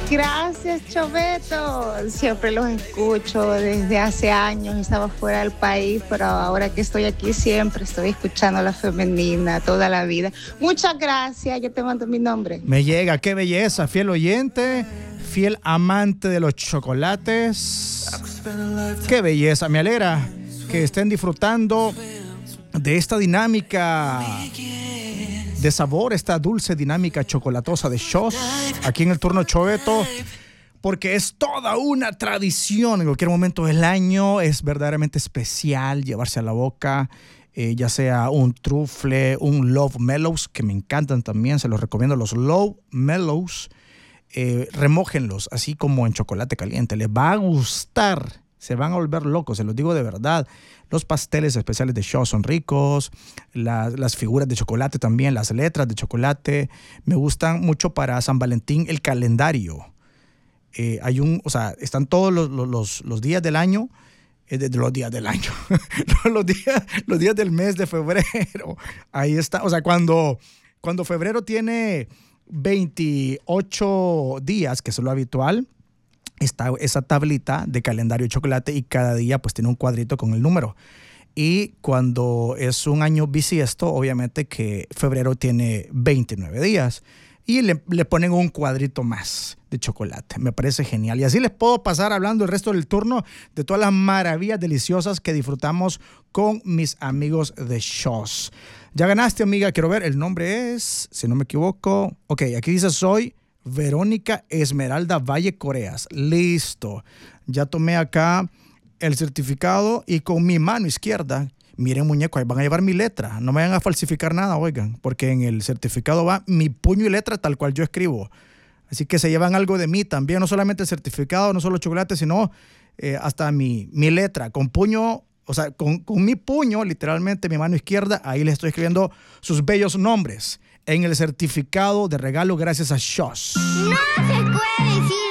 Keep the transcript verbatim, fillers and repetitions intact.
Gracias, Choveto. Siempre los escucho desde hace años. Estaba fuera del país, pero ahora que estoy aquí siempre estoy escuchando La Femenina toda la vida. Muchas gracias. Yo te mando mi nombre. Me llega, qué belleza. Fiel oyente, fiel amante de los chocolates. Qué belleza. Me alegra que estén disfrutando de esta dinámica de sabor, esta dulce dinámica chocolatosa de Shos, aquí en el turno Choveto, porque es toda una tradición. En cualquier momento del año es verdaderamente especial llevarse a la boca, eh, ya sea un trufle, un Love Mellows, que me encantan también, se los recomiendo, los Love Mellows, eh, remójenlos, así como en chocolate caliente, les va a gustar. Se van a volver locos, se los digo de verdad. Los pasteles especiales de Shos son ricos, las, las figuras de chocolate también, las letras de chocolate. Me gustan mucho para San Valentín el calendario. Eh, hay un, o sea, están todos los, los, los días del año, eh, de, de los días del año, los, días, los días del mes de febrero. Ahí está, o sea, cuando, cuando febrero tiene veintiocho días, que es lo habitual, está esa tablita de calendario de chocolate y cada día pues tiene un cuadrito con el número. Y cuando es un año bisiesto, obviamente que febrero tiene veintinueve días y le, le ponen un cuadrito más de chocolate. Me parece genial. Y así les puedo pasar hablando el resto del turno de todas las maravillas deliciosas que disfrutamos con mis amigos de Shos. Ya ganaste, amiga. Quiero ver, el nombre es, si no me equivoco, ok, aquí dice soy Verónica Esmeralda Valle Coreas. Listo. Ya tomé acá el certificado y con mi mano izquierda, miren, muñeco, ahí van a llevar mi letra. No me vayan a falsificar nada, oigan, porque en el certificado va mi puño y letra tal cual yo escribo. Así que se llevan algo de mí también, no solamente el certificado, no solo chocolate, sino eh, hasta mi, mi letra, con puño, o sea, con, con mi puño, literalmente mi mano izquierda, ahí les estoy escribiendo sus bellos nombres en el certificado de regalo gracias a Shos. No se puede decir